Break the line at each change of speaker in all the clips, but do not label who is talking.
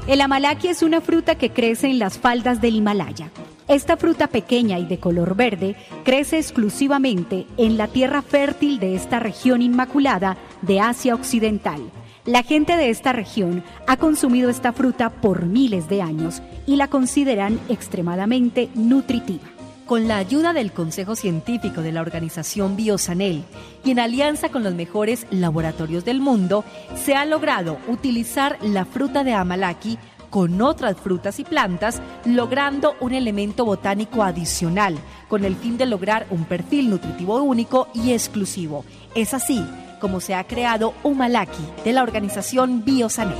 El amalaki es una fruta que crece en las faldas del Himalaya. Esta fruta pequeña y de color verde crece exclusivamente en la tierra fértil de esta región inmaculada de Asia Occidental. La gente de esta región ha consumido esta fruta por miles de años y la consideran extremadamente nutritiva.
Con la ayuda del Consejo Científico de la organización Biosanel y en alianza con los mejores laboratorios del mundo, se ha logrado utilizar la fruta de amalaki con otras frutas y plantas, logrando un elemento botánico adicional, con el fin de lograr un perfil nutritivo único y exclusivo. Es así como se ha creado Humalaki de la organización Biosanel.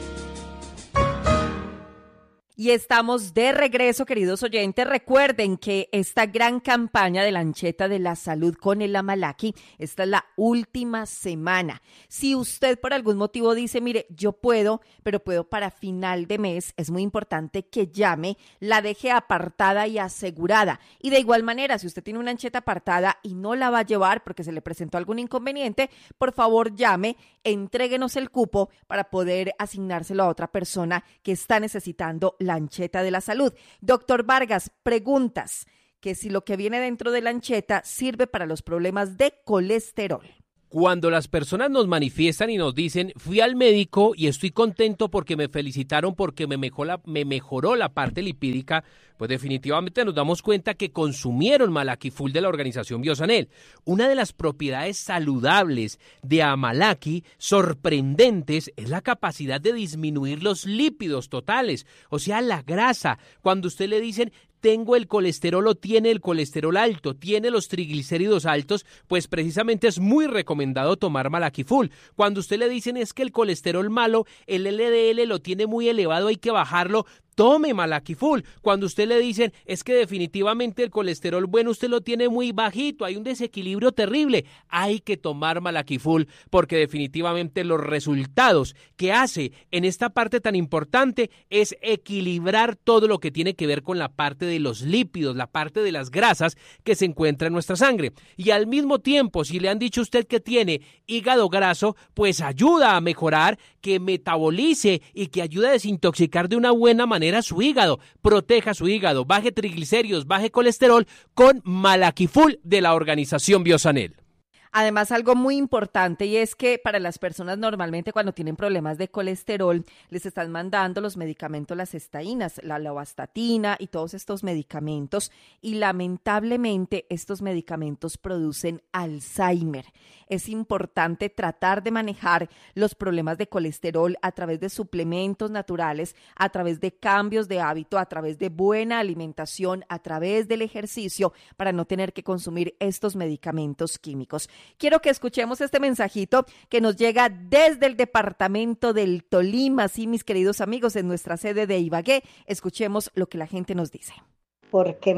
Y estamos de regreso, queridos oyentes. Recuerden que esta gran campaña de la Ancheta de la Salud con el amalaki, esta es la última semana. Si usted por algún motivo dice, mire, yo puedo, pero puedo para final de mes, es muy importante que llame, la deje apartada y asegurada. Y de igual manera, si usted tiene una ancheta apartada y no la va a llevar porque se le presentó algún inconveniente, por favor llame, entréguenos el cupo para poder asignárselo a otra persona que está necesitando la ancheta de la salud. Doctor Vargas, preguntas que si lo que viene dentro de la ancheta sirve para los problemas de colesterol.
Cuando las personas nos manifiestan y nos dicen, fui al médico y estoy contento porque me felicitaron porque me mejoró la parte lipídica, pues definitivamente nos damos cuenta que consumieron Amalaki Full de la organización Biosanel. Una de las propiedades saludables de amalaki, sorprendentes, es la capacidad de disminuir los lípidos totales, o sea, la grasa. Cuando usted le dicen, tengo el colesterol o tiene el colesterol alto, tiene los triglicéridos altos, pues precisamente es muy recomendado tomar Amalaki Full. Cuando usted le dicen es que el colesterol malo, el LDL lo tiene muy elevado, hay que bajarlo, tome Amalaki Full. Cuando usted le dicen es que definitivamente el colesterol bueno usted lo tiene muy bajito, hay un desequilibrio terrible, hay que tomar Amalaki Full porque definitivamente los resultados que hace en esta parte tan importante es equilibrar todo lo que tiene que ver con la parte de los lípidos, la parte de las grasas que se encuentra en nuestra sangre. Y al mismo tiempo, si le han dicho a usted que tiene hígado graso, pues ayuda a mejorar, que metabolice y que ayude a desintoxicar de una buena manera su hígado, proteja su hígado, baje triglicéridos, baje colesterol con Amalaki Full de la organización Biosanel.
Además, algo muy importante y es que para las personas normalmente cuando tienen problemas de colesterol les están mandando los medicamentos, las estatinas, la lovastatina y todos estos medicamentos y lamentablemente estos medicamentos producen Alzheimer. Es importante tratar de manejar los problemas de colesterol a través de suplementos naturales, a través de cambios de hábito, a través de buena alimentación, a través del ejercicio para no tener que consumir estos medicamentos químicos. Quiero que escuchemos este mensajito que nos llega desde el departamento del Tolima, sí, mis queridos amigos, en nuestra sede de Ibagué. Escuchemos lo que la gente nos dice.
Porque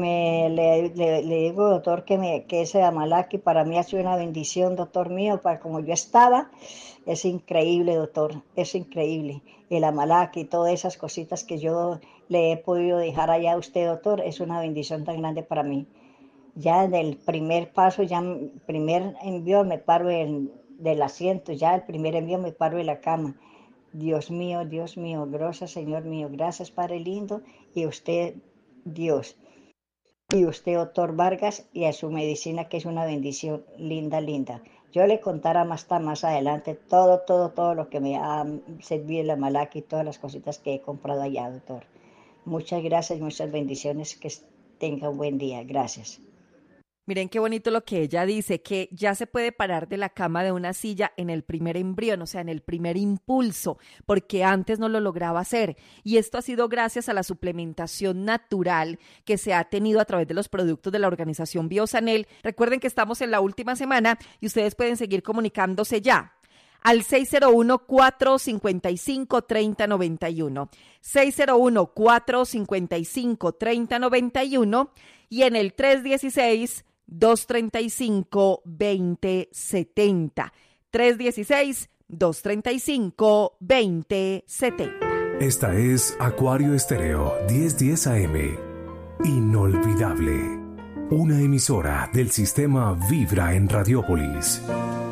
le digo, doctor, que ese amalaki para mí ha sido una bendición, doctor mío, para como yo estaba. Es increíble, doctor, es increíble. El amalaki y todas esas cositas que yo le he podido dejar allá a usted, doctor, es una bendición tan grande para mí. Ya en el primer paso, ya el primer envío me paro del asiento, ya el primer envío me paro de la cama. Dios mío, gracias Señor mío, gracias Padre lindo y usted, Dios. Y usted, doctor Vargas, y a su medicina que es una bendición linda, linda. Yo le contara más adelante todo lo que me ha servido la Amalaki y todas las cositas que he comprado allá, doctor. Muchas gracias, muchas bendiciones, que tenga un buen día. Gracias.
Miren qué bonito lo que ella dice, que ya se puede parar de la cama de una silla en el primer embrión, o sea, en el primer impulso, porque antes no lo lograba hacer. Y esto ha sido gracias a la suplementación natural que se ha tenido a través de los productos de la organización Biosanel. Recuerden que estamos en la última semana y ustedes pueden seguir comunicándose ya al 601-455-3091, 601-455-3091 y en el 316-235-2070. 316-235-2070.
Esta es Acuario Estéreo 1010 AM. Inolvidable. Una emisora del sistema Vibra en Radiópolis.